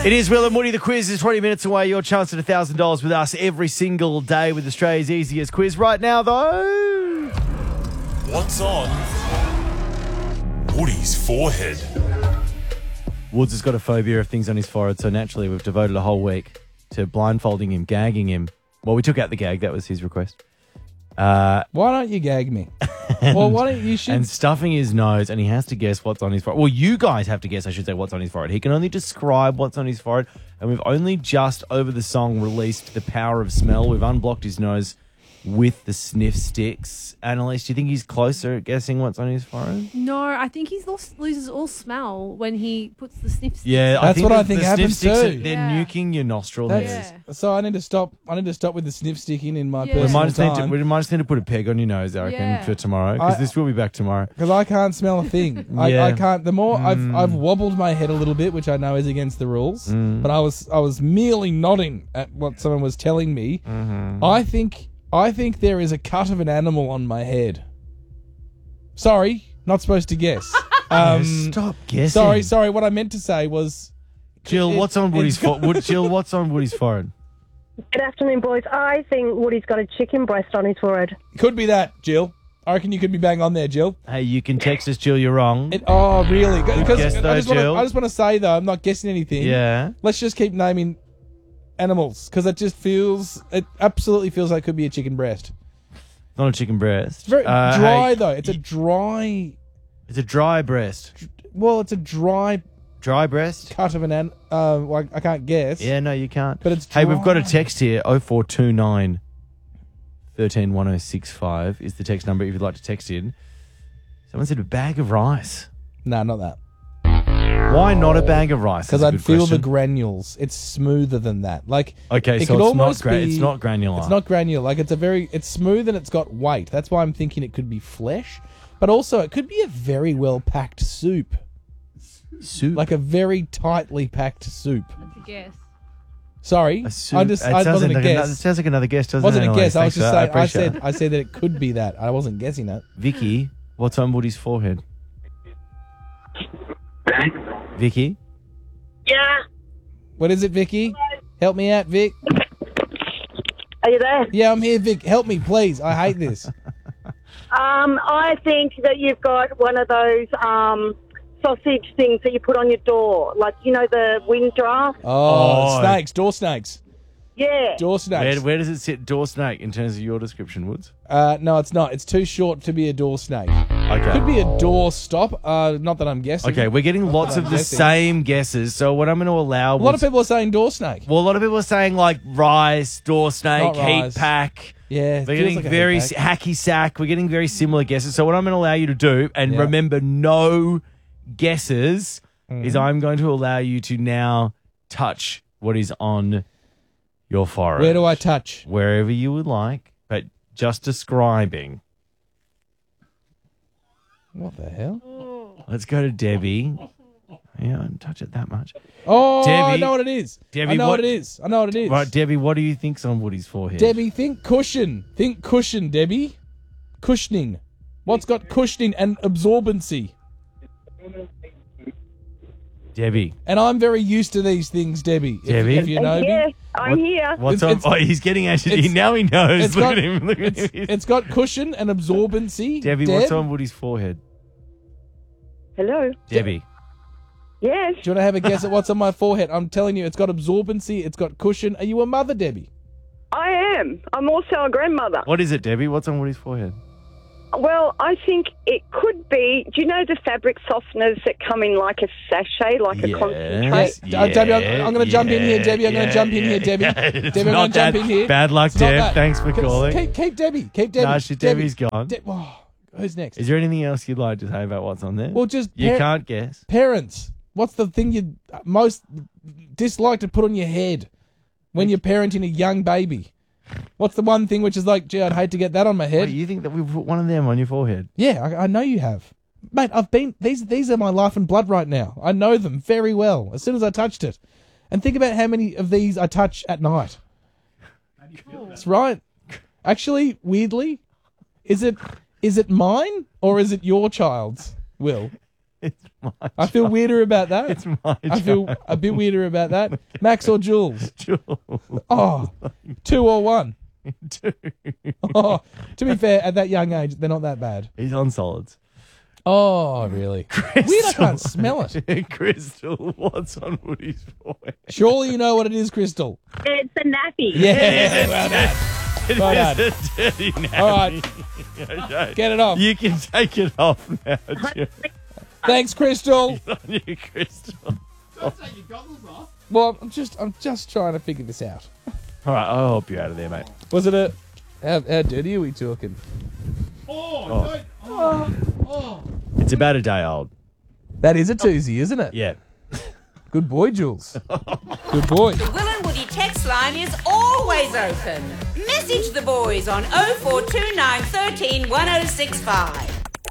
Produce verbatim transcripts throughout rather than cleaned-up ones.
It is Will and Woody. The quiz is twenty minutes away. Your chance at one thousand dollars with us every single day with Australia's easiest quiz. Right now, though... What's on Woody's forehead? Woods has got a phobia of things on his forehead, so naturally we've devoted a whole week to blindfolding him, gagging him. Well, we took out the gag. That was his request. Uh, Why don't you gag me? Well, why don't you should... and stuffing his nose, and he has to guess what's on his forehead. Well, you guys have to guess, I should say, what's on his forehead. He can only describe what's on his forehead, and we've only just, over the song, released the power of smell. We've unblocked his nose with the sniff sticks. Annalise, do you think he's closer at guessing what's on his forehead? No, I think he lost, loses all smell when he puts the sniff sticks. Yeah, That's what the, I think the happens sniff sticks too. Are, they're Yeah. nuking your nostril That's- hairs. Yeah. So I need to stop. I need to stop with the sniff sticking in my Yeah. We personal might, just need to, time we might just need to put a peg on your nose, I reckon, Yeah. for tomorrow, because I- this will be back tomorrow. because I can't smell a thing. I, Yeah. I can't. The more I've I've wobbled my head a little bit, which I know is against the rules, but I was I was merely nodding at what someone was telling me. I think I think there is a cut of an animal on my head. Sorry, not supposed to guess. Um, Stop guessing. sorry, sorry. What I meant to say was, Jill, it- what's on Woody's it's- forehead? Jill, what's on Woody's forehead? Good afternoon, boys. I think Woody's got a chicken breast on his forehead. could be that, Jill. I reckon you could be bang on there, Jill. Hey, you can text us, Jill, you're wrong. It, oh, really? Because guess I though, just wanna- Jill. I just want to say though, I'm not guessing anything. Yeah. Let's just keep naming animals because it just feels. It absolutely feels like it could be a chicken breast. Not a chicken breast. It's very Uh, dry hey, though. It's a dry. It's a dry breast. Well, it's a dry Dry breast? cut of an an. Uh, well, I can't guess. Yeah, no, you can't. But it's Hey, we've got a dry. text here. oh four two nine, one three one oh six five is the text number if you'd like to text in. Someone said a bag of rice. No, not that. Why not a bag of rice? Because That's a I'd good feel question. the granules. It's smoother than that. Like Okay, it so could it's not, almost gra- be- it's not granular. It's not granular. Like it's a very. It's smooth and it's got weight. That's why I'm thinking it could be flesh, but also it could be a very well packed soup. soup. Like a very tightly packed soup. That's a guess. Sorry, a soup. I just It I sounds wasn't a like guess. Another, it sounds like another guess, doesn't wasn't it? a guess. I was Thanks just for that. saying. I appreciate said it. I said that it could be that. I wasn't guessing that. Vicky, what's on Woody's forehead? Vicky? Yeah. What is it, Vicky? Help me out, Vic. Are you there? Yeah, I'm here, Vic. Help me, please. I hate this. Um, I think that you've got one of those um, sausage things that you put on your door, like, you know, the wind draft. Oh, Oh. snakes, door snakes, Yeah. door Where, snakes. where does it sit, door snake, in terms of your description, Woods? Uh, no, it's not. It's too short to be a door snake. Okay. Could be a door stop. Uh, not that I'm guessing. Okay, we're getting lots of I'm the guessing. same guesses, so what I'm going to allow... A lot of people are saying door snake. Well, a lot of people are saying, like, rice, door snake, Not heat rice. pack. Yeah, it We're feels getting like a very heat s- pack. hacky sack. We're getting very similar guesses. So what I'm going to allow you to do, and Yeah. remember, no guesses, Mm-hmm. is I'm going to allow you to now touch what is on your forehead. Where do I touch? Wherever you would like, but just describing. What the hell? Let's go to Debbie. Yeah, I don't touch it that much. Oh, I Debbie- know what it is. Debbie, I know what- what, it is. I know what it is. Right, Debbie, what do you think's on Woody's forehead? Debbie, think cushion. Think cushion, Debbie. Cushioning. What's got cushioning and absorbency? Debbie. And I'm very used to these things, Debbie. If, Debbie? if you know me. Yes, I'm What- here. What's It's- on? it's- Oh, he's getting actually. it's- Now he knows. It's Look got, at him. Look at it's, him. it's got cushion and absorbency. Debbie, Deb, what's on Woody's forehead? Hello. Debbie. Yes. Do you want to have a guess at what's on my forehead? I'm telling you, it's got absorbency, it's got cushion. Are you a mother, Debbie? I am. I'm also a grandmother. What is it, Debbie? What's on Woody's forehead? Well, I think it could be. Do you know the fabric softeners that come in like a sachet, like a concentrate? Uh, Debbie, I'm- I'm gonna jump in here, Debbie, I'm gonna jump in here, Debbie. It's Debbie, I'm not gonna jump that in here. Bad luck, It's not Deb. that. Thanks for Keep- calling. Keep, keep Debbie. Keep Debbie. Nah, she, Debbie. Debbie's gone. De- oh, who's next? Is there anything else you'd like to say about what's on there? Well, just you par- can't guess. Parents. What's the thing you most dislike to put on your head when you're parenting a young baby? What's the one thing which is like, gee, I'd hate to get that on my head? What, you think that we put one of them on your forehead? Yeah, I, I know you have. Mate, I've been these these are my life and blood right now. I know them very well. As soon as I touched it. And think about how many of these I touch at night. That's right. Actually, weirdly, is it is it mine or is it your child's, Will? It's my I feel weirder about that. It's my I feel child. a bit weirder about that. Max or Jules? Jules. Oh, two or one. Two. Oh, to be fair, at that young age, they're not that bad. He's on solids. Oh, really? Weird, I can't smell it. Crystal, what's on Woody's voice? Surely you know what it is, Crystal. It's a nappy. Yeah, well done. It Well is done. a dirty nappy. All right, Okay. get it off. You can take it off now, Jill. Thanks, Crystal. On you, Crystal. Well, I'm just, I'm just trying to figure this out. All right, I'll help you out of there, mate. Was it a? How, how dirty are we talking? It's about a day old. That is a twosie, isn't it? Yeah. Good boy, Jules. Good boy. The Will and Woody text line is always open. Message the boys on oh four two nine, one three, one oh six five.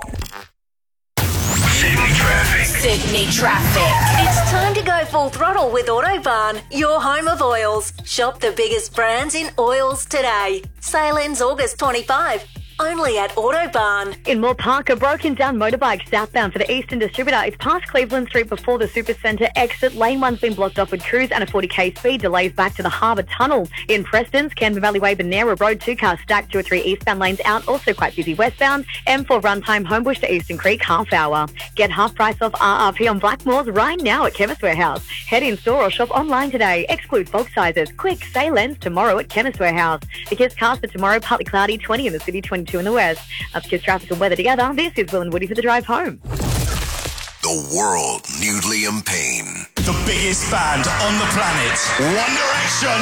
Sydney traffic. Sydney traffic. It's time to go full throttle with Autobarn, your home of oils. Shop the biggest brands in oils today. Sale ends August twenty-fifth. Only at Autobarn. In Moore Park, a broken down motorbike southbound for the Eastern Distributor is past Cleveland Street before the Supercentre exit. Lane one's been blocked off with crews and a forty k speed delays back to the Harbour Tunnel. In Preston's, Canberra Valley Way, Benera Road, two cars stacked, two or three eastbound lanes out, also quite busy westbound. M four runtime Homebush to Eastern Creek, half hour. Get half price off R R P on Blackmores right now at Chemist Warehouse. Head in store or shop online today. Exclude bulk sizes. Quick, sale ends tomorrow at Chemist Warehouse. The Kiss cast for tomorrow, partly cloudy, twenty in the city, twenty-two in the west. Up to Kiss traffic and weather together. This is Will and Woody for the drive home. The world knew Liam Payne. The biggest band on the planet. One Direction.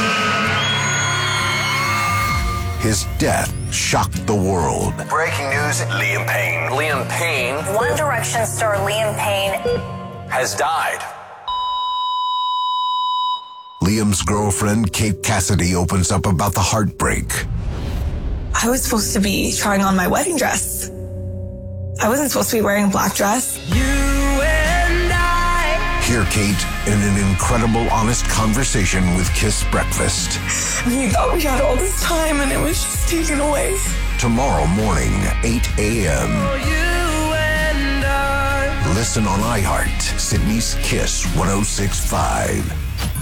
His death shocked the world. Breaking news, Liam Payne. Liam Payne One Direction star Liam Payne has died. Liam's girlfriend, Kate Cassidy, opens up about the heartbreak. I was supposed to be trying on my wedding dress. I wasn't supposed to be wearing a black dress. You and I. Hear Kate in an incredible, honest conversation with Kiss Breakfast. We thought we had all this time and it was just taken away. Tomorrow morning, eight a.m. You and I. Listen on iHeart, Sydney's Kiss one oh six point five.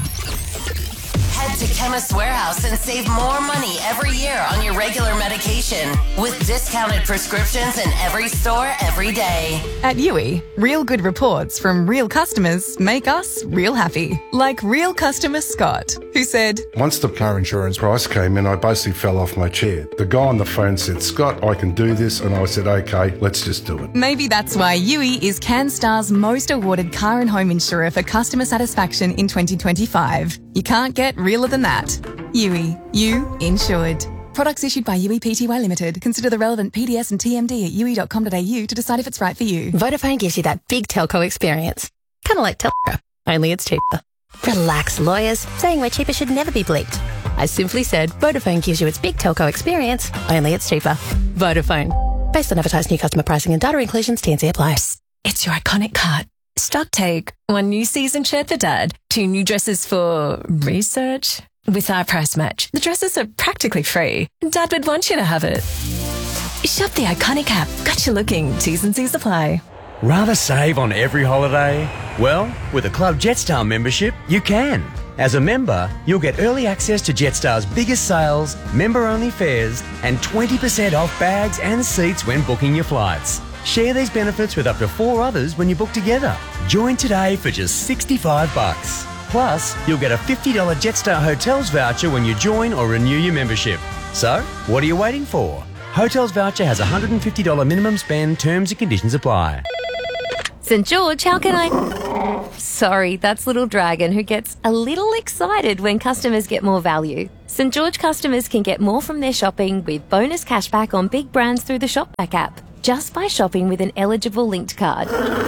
Head to Chemist Warehouse and save more money every year on your regular medication with discounted prescriptions in every store every day. At U I, real good reports from real customers make us real happy. Like real customer Scott, who said, Once the car insurance price came in, I basically fell off my chair. The guy on the phone said, Scott, I can do this. And I said, okay, let's just do it. maybe that's why U I is CanStar's most awarded car and home insurer for customer satisfaction in twenty twenty-five. You can't get realer than that. U I, you insured. Products issued by U I Pty Limited. Consider the relevant P D S and T M D at u i dot com dot a u to decide if it's right for you. Vodafone gives you that big telco experience. Kind of like telco, only it's cheaper. Relax, lawyers. Saying we're cheaper should never be bleeped. I simply said Vodafone gives you its big telco experience, only it's cheaper. Vodafone. Based on advertised new customer pricing and data inclusions, T and C apply. It's your iconic cart. Stock take. One new season shirt for Dad. Two new dresses for research. With our price match, the dresses are practically free. Dad would want you to have it. Shop the iconic app. Got you looking. T's and C's apply. Rather save on every holiday? Well, with a Club Jetstar membership, you can. As a member, you'll get early access to Jetstar's biggest sales, member-only fares, and twenty percent off bags and seats when booking your flights. Share these benefits with up to four others when you book together. Join today for just sixty-five bucks. Plus, you'll get a fifty dollars Jetstar Hotels voucher when you join or renew your membership. So, what are you waiting for? Hotels voucher has a one hundred fifty dollars minimum spend. Terms and conditions apply. Saint George, how can I... Sorry, that's Little Dragon, who gets a little excited when customers get more value. Saint George customers can get more from their shopping with bonus cashback on big brands through the Shopback app, just by shopping with an eligible linked card.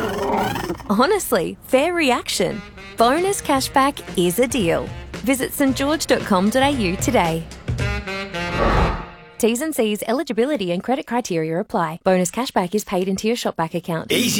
Honestly, fair reaction. Bonus cashback is a deal. Visit st george dot com dot a u today. T's and C's, eligibility and credit criteria apply. Bonus cashback is paid into your Shopback account. Easy